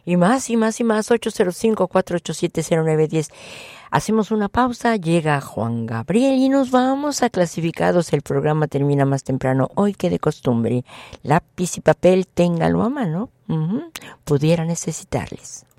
Y más, 805-487-0910. Hacemos una pausa, llega Juan Gabriel y nos vamos a clasificados. El programa termina más temprano hoy que de costumbre. Lápiz y papel, téngalo a mano. Pudiera necesitarles.